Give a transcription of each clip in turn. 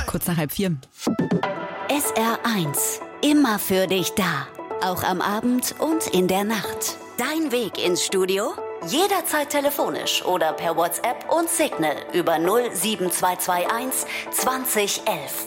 Kurz nach 3:30. SR1, immer für dich da. Auch am Abend und in der Nacht. Dein Weg ins Studio? Jederzeit telefonisch oder per WhatsApp und Signal über 07221 2011.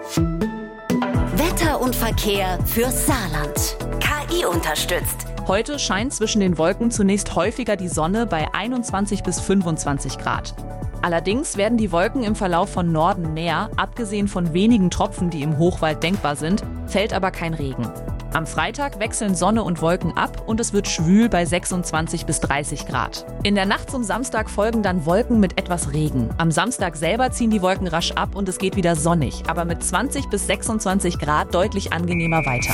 Wetter und Verkehr fürs Saarland. KI unterstützt. Heute scheint zwischen den Wolken zunächst häufiger die Sonne bei 21 bis 25 Grad. Allerdings werden die Wolken im Verlauf von Norden mehr, abgesehen von wenigen Tropfen, die im Hochwald denkbar sind, fällt aber kein Regen. Am Freitag wechseln Sonne und Wolken ab und es wird schwül bei 26 bis 30 Grad. In der Nacht zum Samstag folgen dann Wolken mit etwas Regen. Am Samstag selber ziehen die Wolken rasch ab und es geht wieder sonnig, aber mit 20 bis 26 Grad deutlich angenehmer weiter.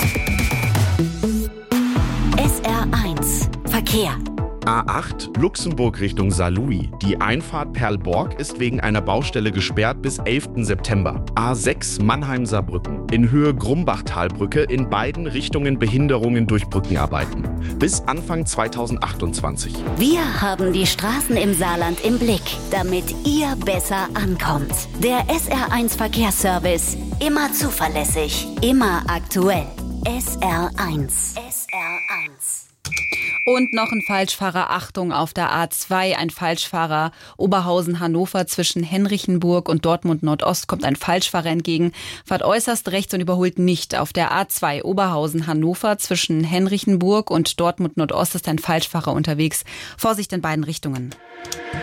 SR1 Verkehr. A8 Luxemburg Richtung Saarlouis. Die Einfahrt Perlborg ist wegen einer Baustelle gesperrt bis 11. September. A6 Mannheim-Saarbrücken. In Höhe Grumbachtalbrücke in beiden Richtungen Behinderungen durch Brückenarbeiten. Bis Anfang 2028. Wir haben die Straßen im Saarland im Blick, damit ihr besser ankommt. Der SR1 Verkehrsservice. Immer zuverlässig, immer aktuell. SR1. SR1. Und noch ein Falschfahrer, Achtung, auf der A2, ein Falschfahrer Oberhausen-Hannover zwischen Henrichenburg und Dortmund-Nordost kommt ein Falschfahrer entgegen, fahrt äußerst rechts und überholt nicht. Auf der A2 Oberhausen-Hannover zwischen Henrichenburg und Dortmund-Nordost ist ein Falschfahrer unterwegs. Vorsicht in beiden Richtungen.